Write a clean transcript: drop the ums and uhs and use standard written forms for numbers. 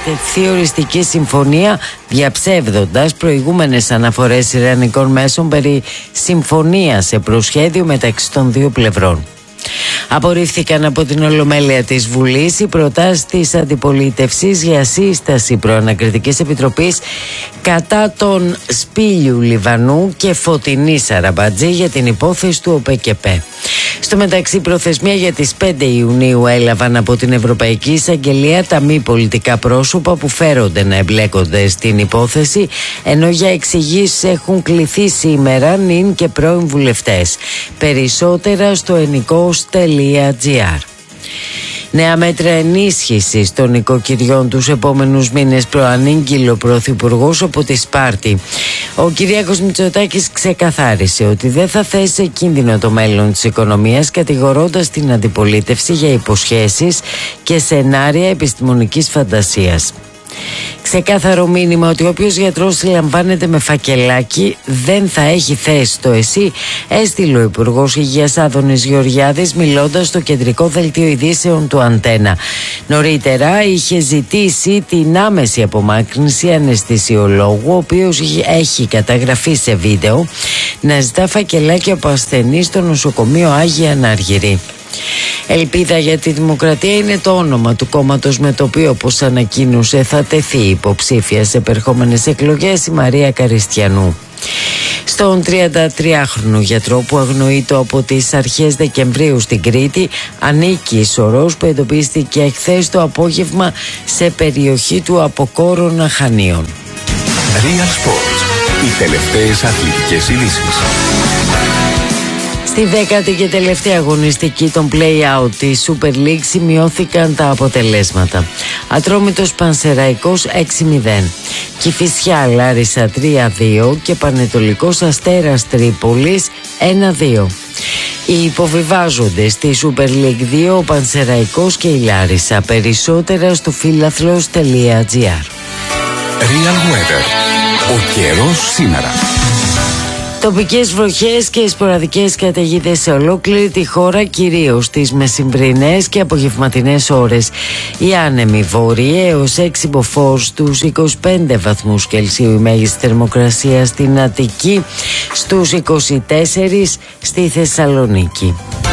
επιτευχθεί οριστική συμφωνία, διαψεύδοντας προηγούμενες αναφορές ιρανικών μέσων περί συμφωνίας σε προσχέδιο μεταξύ των δύο πλευρών. Απορρίφθηκαν από την Ολομέλεια της Βουλής οι προτάσεις της αντιπολίτευσης για σύσταση προανακριτικής επιτροπής κατά των Σπήλιου Λιβανού και Φωτεινή Σαραμπατζή για την υπόθεση του ΟΠΕΚΕΠΕ. Στο μεταξύ, προθεσμία για τις 5 Ιουνίου έλαβαν από την Ευρωπαϊκή Εισαγγελία τα μη πολιτικά πρόσωπα που φέρονται να εμπλέκονται στην υπόθεση, ενώ για εξηγήσεις έχουν κληθεί σήμερα νυν και πρώην βουλευτές. Περισσότερα στο ενικός.gr. Νέα μέτρα ενίσχυσης των νοικοκυριών τους επόμενους μήνες προανήγγειλε ο Πρωθυπουργός από τη Σπάρτη. Ο Κυριάκος Μητσοτάκης ξεκαθάρισε ότι δεν θα θέσει σε κίνδυνο το μέλλον της οικονομίας, κατηγορώντας την αντιπολίτευση για υποσχέσεις και σενάρια επιστημονικής φαντασίας. Ξεκάθαρο μήνυμα ότι όποιος γιατρός συλλαμβάνεται με φακελάκι δεν θα έχει θέση στο ΕΣΥ, έστειλε ο Υπουργός Υγείας Άδωνης Γεωργιάδης μιλώντας στο κεντρικό δελτίο ειδήσεων του Αντένα. Νωρίτερα είχε ζητήσει την άμεση απομάκρυνση αναισθησιολόγου, ο οποίος έχει καταγραφεί σε βίντεο να ζητά φακελάκι από ασθενείς στο νοσοκομείο Άγια Αναργυρή. Ελπίδα για τη Δημοκρατία είναι το όνομα του κόμματος με το οποίο, όπως ανακοίνωσε, θα τεθεί υποψήφια σε επερχόμενες εκλογές η Μαρία Καριστιανού. Στον 33χρονο γιατρό που αγνοείται από τις αρχές Δεκεμβρίου στην Κρήτη ανήκει η σωρός που εντοπίστηκε χθες το απόγευμα σε περιοχή του Αποκόρονα Χανίων. Real Sports. Οι τελευταίες αθλητικές ειδήσεις. Στη 10η και τελευταία αγωνιστική των play-out της Super League σημειώθηκαν τα αποτελέσματα. Ατρόμητος Πανσεραϊκός 6-0, Κηφισιά Λάρισα 3-2 και Πανετολικός Αστέρας Τρίπολης 1-2. Οι υποβιβάζονται στη Super League 2 ο Πανσεραϊκός και η Λάρισα. Περισσότερα στο φίλαθλος.gr. Real Weather. Ο καιρός σήμερα. Τοπικές βροχές και σποραδικές καταιγίδες σε ολόκληρη τη χώρα, κυρίως τις μεσημβρινές και απογευματινές ώρες. Οι άνεμοι βόρειοι έως 6 μποφόρ στους 25 βαθμούς Κελσίου η μέγιστη θερμοκρασία στην Αττική, στους 24 στη Θεσσαλονίκη.